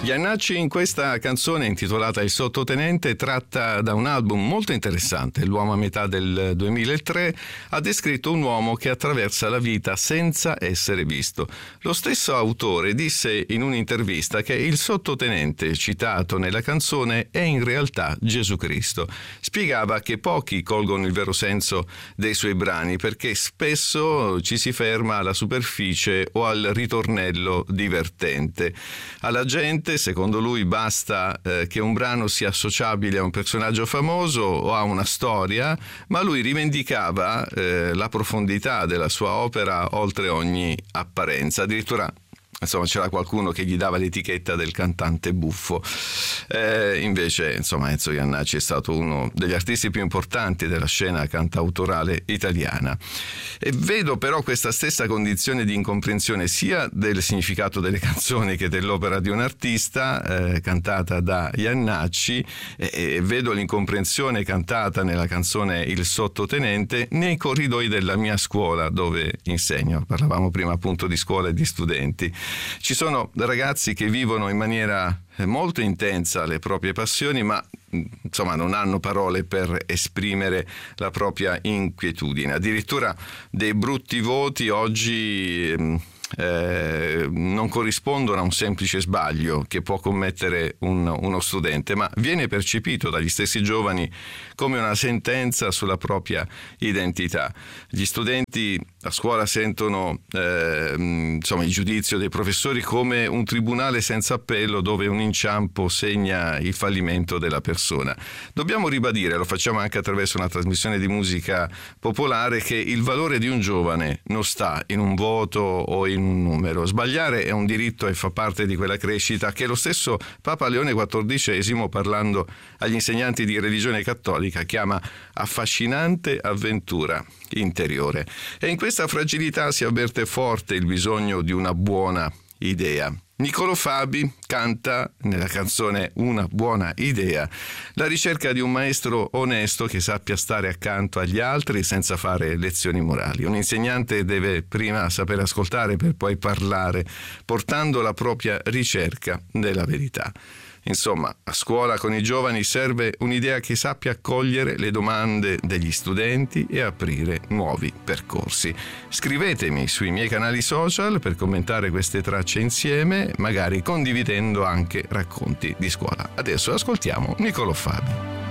Iannacci in questa canzone intitolata Il sottotenente, tratta da un album molto interessante, L'uomo a metà del 2003, ha descritto un uomo che attraversa la vita senza essere visto. Lo stesso autore disse in un'intervista che il sottotenente citato nella canzone è in realtà Gesù Cristo. Spiegava che pochi colgono il vero senso dei suoi brani perché spesso ci si ferma alla superficie o al ritornello divertente. Alla gente, secondo lui, basta che un brano sia associabile a un personaggio famoso o a una storia, ma lui rivendicava la profondità della sua opera oltre ogni apparenza. Addirittura, insomma, c'era qualcuno che gli dava l'etichetta del cantante buffo. Invece, insomma, Enzo Jannacci è stato uno degli artisti più importanti della scena cantautorale italiana. E vedo però questa stessa condizione di incomprensione sia del significato delle canzoni che dell'opera di un artista cantata da Jannacci, e vedo l'incomprensione cantata nella canzone Il sottotenente nei corridoi della mia scuola dove insegno. Parlavamo prima appunto di scuola e di studenti. Ci sono ragazzi che vivono in maniera molto intensa le proprie passioni, ma insomma non hanno parole per esprimere la propria inquietudine. Addirittura dei brutti voti oggi non corrispondono a un semplice sbaglio che può commettere uno studente, ma viene percepito dagli stessi giovani come una sentenza sulla propria identità. Gli studenti a scuola sentono insomma il giudizio dei professori come un tribunale senza appello dove un inciampo segna il fallimento della persona. Dobbiamo ribadire, lo facciamo anche attraverso una trasmissione di musica popolare, che il valore di un giovane non sta in un voto o in un numero. Sbagliare è un diritto e fa parte di quella crescita che lo stesso Papa Leone XIV, parlando agli insegnanti di religione cattolica, chiama affascinante avventura interiore. E in questa fragilità si avverte forte il bisogno di una buona idea. Niccolò Fabi canta nella canzone Una buona idea la ricerca di un maestro onesto che sappia stare accanto agli altri senza fare lezioni morali. Un insegnante deve prima saper ascoltare per poi parlare, portando la propria ricerca della verità. Insomma, a scuola con i giovani serve un'idea che sappia accogliere le domande degli studenti e aprire nuovi percorsi. Scrivetemi sui miei canali social per commentare queste tracce insieme, magari condividendo anche racconti di scuola. Adesso ascoltiamo Niccolò Fabi.